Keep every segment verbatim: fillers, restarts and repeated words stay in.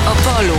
Opolu.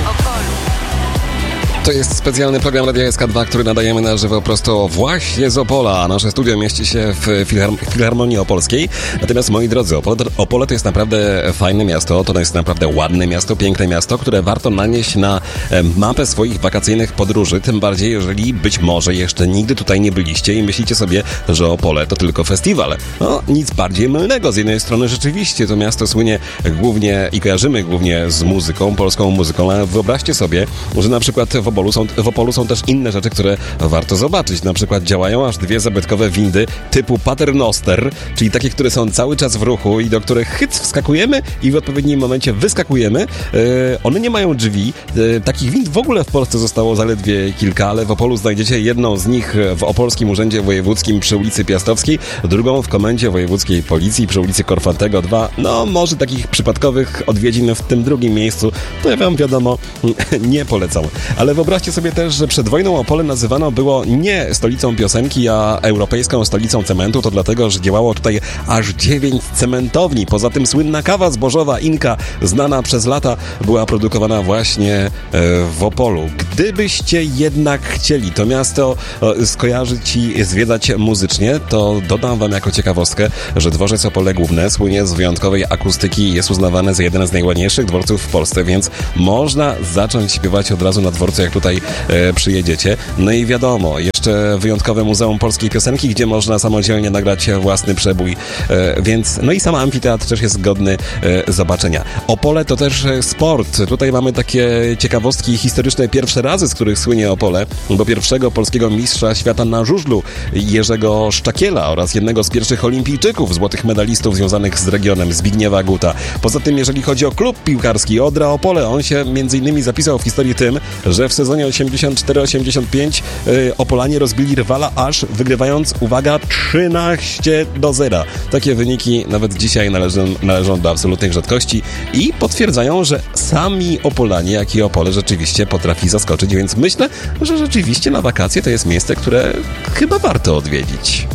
To jest specjalny program Radia S K dwa, który nadajemy na żywo prosto właśnie z Opola. Nasze studio mieści się w Filharm- Filharmonii Opolskiej. Natomiast, moi drodzy, Opole, Opole to jest naprawdę fajne miasto, to jest naprawdę ładne miasto, piękne miasto, które warto nanieść na mapę swoich wakacyjnych podróży, tym bardziej, jeżeli być może jeszcze nigdy tutaj nie byliście i myślicie sobie, że Opole to tylko festiwal. No, nic bardziej mylnego. Z jednej strony rzeczywiście to miasto słynie głównie i kojarzymy głównie z muzyką, polską muzyką, ale wyobraźcie sobie, że na przykład w Opolu są, w Opolu są też inne rzeczy, które warto zobaczyć. Na przykład działają aż dwie zabytkowe windy typu paternoster, czyli takie, które są cały czas w ruchu i do których hyc wskakujemy i w odpowiednim momencie wyskakujemy. E, one nie mają drzwi. E, takich wind w ogóle w Polsce zostało zaledwie kilka, ale w Opolu znajdziecie jedną z nich w Opolskim Urzędzie Wojewódzkim przy ulicy Piastowskiej, drugą w Komendzie Wojewódzkiej Policji przy ulicy Korfantego dwa. No, może takich przypadkowych odwiedzin w tym drugim miejscu, to ja wam wiadomo, nie polecam. Ale wyobraźcie sobie też, że przed wojną Opole nazywano było nie stolicą piosenki, a europejską stolicą cementu. To dlatego, że działało tutaj aż dziewięć cementowni. Poza tym słynna kawa zbożowa Inka, znana przez lata, była produkowana właśnie w Opolu. Gdybyście jednak chcieli to miasto skojarzyć i zwiedzać muzycznie, to dodam wam jako ciekawostkę, że dworzec Opole Główne słynie z wyjątkowej akustyki i jest uznawany za jeden z najładniejszych dworców w Polsce, więc można zacząć śpiewać od razu na dworcu, jak tutaj e, przyjedziecie. No i wiadomo, jeszcze wyjątkowe Muzeum Polskiej Piosenki, gdzie można samodzielnie nagrać własny przebój, e, więc no i sam amfiteatr też jest godny e, zobaczenia. Opole to też sport. Tutaj mamy takie ciekawostki historyczne, pierwsze razy, z których słynie Opole, bo pierwszego polskiego mistrza świata na żużlu Jerzego Szczakiela oraz jednego z pierwszych olimpijczyków, złotych medalistów związanych z regionem, Zbigniewa Guta. Poza tym, jeżeli chodzi o klub piłkarski Odra Opole, on się między innymi zapisał w historii tym, że w sezonie osiemdziesiąt cztery osiemdziesiąt pięć yy, Opolanie rozbili rywala, aż wygrywając, uwaga, trzynaście do zera. Takie wyniki nawet dzisiaj należą, należą do absolutnych rzadkości i potwierdzają, że sami Opolanie, jak i Opole rzeczywiście potrafi zaskoczyć, więc myślę, że rzeczywiście na wakacje to jest miejsce, które chyba warto odwiedzić.